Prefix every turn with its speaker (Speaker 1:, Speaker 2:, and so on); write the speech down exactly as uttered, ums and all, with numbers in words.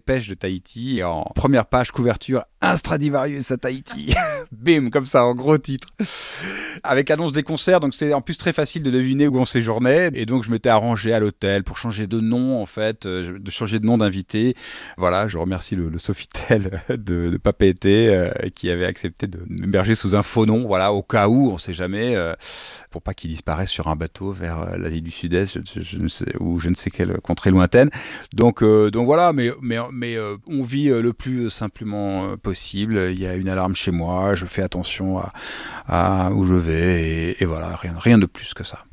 Speaker 1: pêche de Tahiti. Et en première page, couverture, un Stradivarius à Tahiti. Bim, comme ça, en gros titre. Avec annonce des concerts, donc c'est en plus très facile de deviner où on séjournait. Et donc je m'étais arrangé à l'hôtel pour changer de nom, en fait, euh, de changer de nom d'invité. Voilà, je remercie le, le Sofitel de, de Papeete euh, qui avait accepté de m'héberger sous un faux nom, voilà, au cas où, on ne sait jamais, euh, pour pas qu'il disparaisse sur un bateau vers euh, l'Asie du Sud-Est, je, je, je ne sais, ou je ne sais quelle contrée lointaine. Donc, euh, donc voilà, mais, mais, mais euh, on vit euh, le plus simplement euh, possible. Il y a une alarme chez moi, je fais attention à, à où je vais, et, et voilà, rien, rien de plus que ça.